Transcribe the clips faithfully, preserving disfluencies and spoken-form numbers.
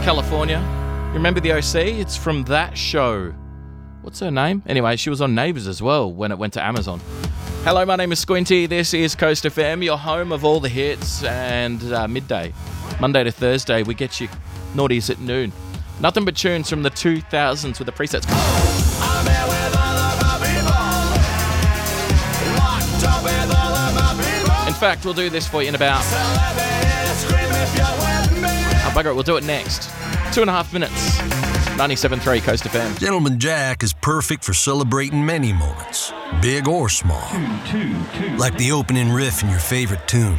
California. You remember the O C? It's from that show. What's her name? Anyway, she was on Neighbours as well when it went to Amazon. Hello, my name is Squinty. This is Coast F M, your home of all the hits, and uh, midday, Monday to Thursday, we get you naughties at noon. Nothing but tunes from the two thousands with the presets. I'm here with all of my people. Locked up with all of my people. In fact, we'll do this for you in about... So let me hear you scream if you're with me. Oh, bugger it, we'll do it next. Two and a half minutes. ninety-seven point three Coast F M. Gentleman Jack is perfect for celebrating many moments, big or small. Two, two, two. Like the opening riff in your favorite tune.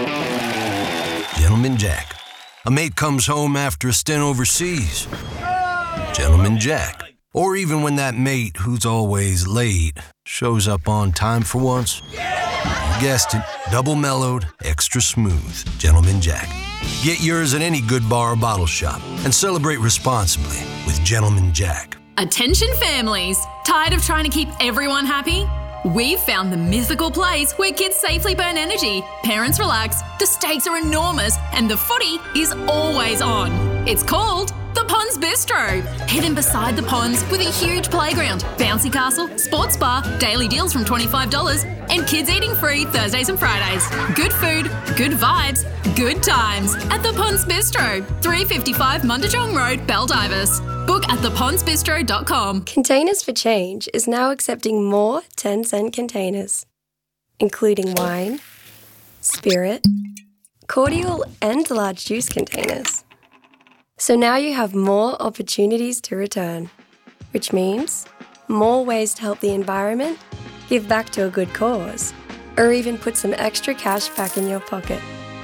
Gentleman Jack. A mate comes home after a stint overseas. Gentleman Jack. Or even when that mate, who's always late, shows up on time for once. You guessed it, double mellowed, extra smooth. Gentleman Jack. Get yours at any good bar or bottle shop and celebrate responsibly with Gentleman Jack. Attention families! Tired of trying to keep everyone happy? We've found the mythical place where kids safely burn energy, parents relax, the stakes are enormous, and the footy is always on. It's called The Ponds Bistro. Hidden beside the ponds with a huge playground, bouncy castle, sports bar, daily deals from twenty-five dollars, and kids eating free Thursdays and Fridays. Good food, good vibes, good times at The Ponds Bistro, three fifty-five Mundajong Road, Baldivis. Book at the ponds bistro dot com. Containers for Change is now accepting more ten cent containers, including wine, spirit, cordial and large juice containers. So now you have more opportunities to return, which means more ways to help the environment, give back to a good cause, or even put some extra cash back in your pocket.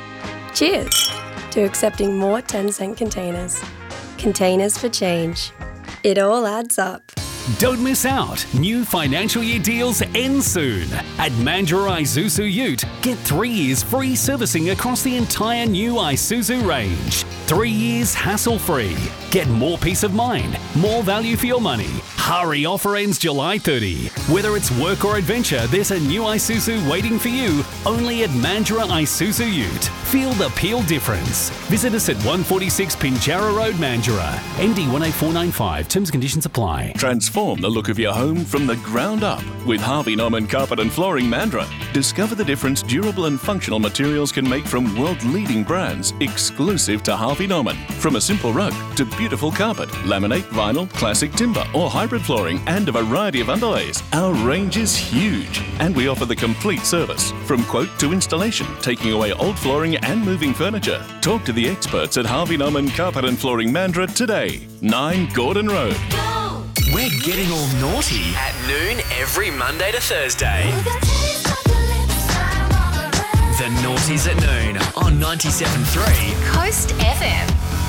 Cheers to accepting more ten cent containers. Containers for Change. It all adds up. Don't miss out. New financial year deals end soon. At Mandurah Isuzu Ute, get three years free servicing across the entire new Isuzu range. Three years hassle-free. Get more peace of mind, more value for your money. Hurry, offer ends July thirtieth. Whether it's work or adventure, there's a new Isuzu waiting for you only at Mandurah Isuzu Ute. Feel the Peel difference. Visit us at one forty-six Pinjarra Road, Mandurah. N D one eight four nine five. Terms and conditions apply. Transform the look of your home from the ground up with Harvey Norman Carpet and Flooring Mandurah. Discover the difference durable and functional materials can make from world-leading brands exclusive to Harvey Norman. From a simple rug to beautiful carpet, laminate, vinyl, classic timber or hybrid flooring and a variety of underlays. Our range is huge and we offer the complete service from quote to installation, taking away old flooring and moving furniture. Talk to the experts at Harvey Norman Carpet and Flooring Mandurah today. nine Gordon Road. We're getting all naughty at noon every Monday to Thursday. The Naughties at Noon on ninety-seven point three Coast F M.